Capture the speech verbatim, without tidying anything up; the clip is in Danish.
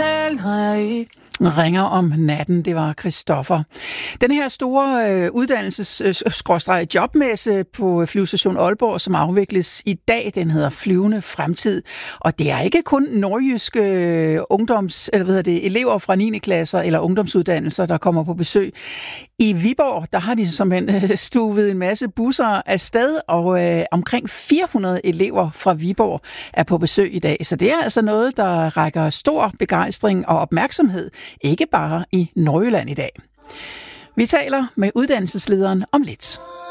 tale, når jeg ikke ringer om natten, det var Christoffer. Den her store øh, uddannelses-jobmesse på Flyvestation Aalborg, som afvikles i dag, den hedder Flyvende Fremtid. Og det er ikke kun nordjyske øh, ungdoms, eller hvad hedder det, elever fra niende klasser eller ungdomsuddannelser, der kommer på besøg. I Viborg, der har de simpelthen øh, stuvet en masse busser afsted, og øh, omkring fire hundrede elever fra Viborg er på besøg i dag. Så det er altså noget, der rækker stor begejstring og opmærksomhed, ikke bare i Nordjylland i dag. Vi taler med uddannelseslederen om lidt.